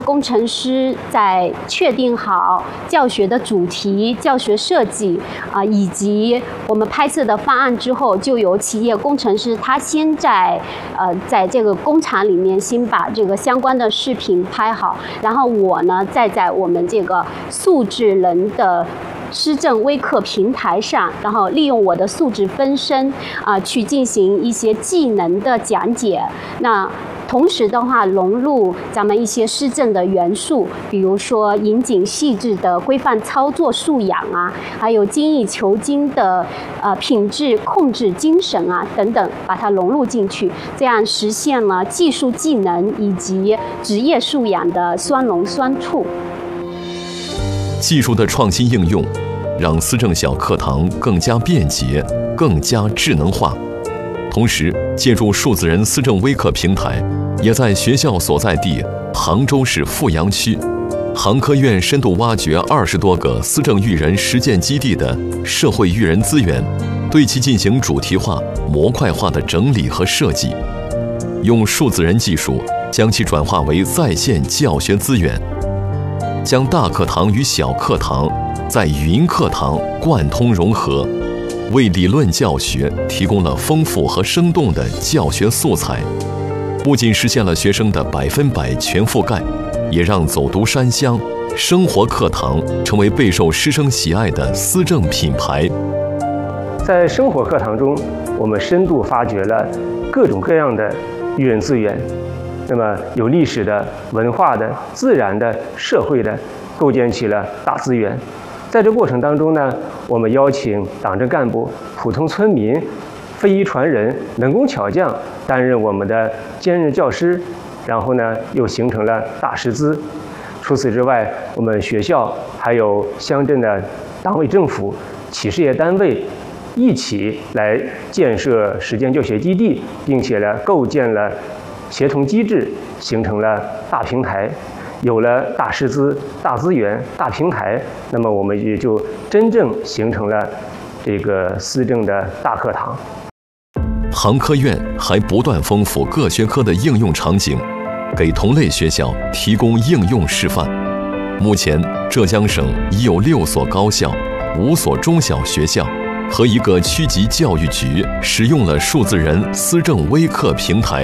工程师在确定好教学的主题、教学设计以及我们拍摄的方案之后，就由企业工程师他先在这个工厂里面先把这个相关的视频拍好，然后我呢再在我们这个素质人的施政微课平台上，然后利用我的素质分身去进行一些技能的讲解。那同时的话，融入咱们一些施政的元素，比如说严谨细致的规范操作素养还有精益求精的品质控制精神等等，把它融入进去，这样实现了技术技能以及职业素养的双融双触。 技术的创新应用，让思政小课堂更加便捷、更加智能化。同时，借助数字人思政微课平台，也在学校所在地杭州市富阳区，杭科院深度挖掘20多个思政育人实践基地的社会育人资源，对其进行主题化、模块化的整理和设计，用数字人技术将其转化为在线教学资源，将大课堂与小课堂在云课堂贯通融合，为理论教学提供了丰富和生动的教学素材，不仅实现了学生的100%全覆盖，也让走读山乡、生活课堂成为备受师生喜爱的思政品牌。 在生活课堂中，我们深度发掘了各种各样的育人资源，那么有历史的、文化的、自然的、社会的，构建起了大资源。在这过程当中呢，我们邀请党政干部、普通村民、非遗传人、能工巧匠担任我们的兼任教师，然后呢又形成了大师资。除此之外，我们学校还有乡镇的党委政府、企事业单位一起来建设实践教学基地，并且呢构建了协同机制，形成了大平台。有了大师资、大资源、大平台，那么我们也就真正形成了这个思政的大课堂。 杭科院还不断丰富各学科的应用场景，给同类学校提供应用示范。目前，浙江省已有6所高校、5所中小学校和1个区级教育局使用了数字人思政微课平台。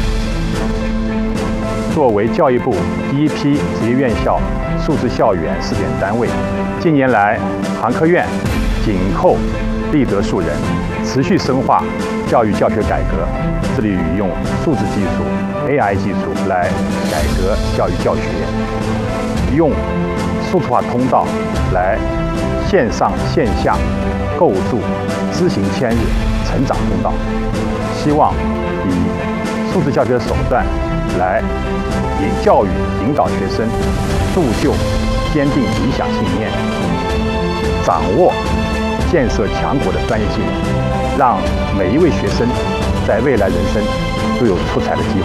作为教育部第一批职业院校数字校园试点单位，近年来，杭科院紧扣立德树人，持续深化教育教学改革，致力于用数字技术、AI 技术来改革教育教学，用数字化通道来线上线下构筑知行千日成长通道，希望以数字教学的手段来以教育引导学生铸就坚定理想信念，掌握建设强国的专业技能，让每一位学生在未来人生都有出彩的机会。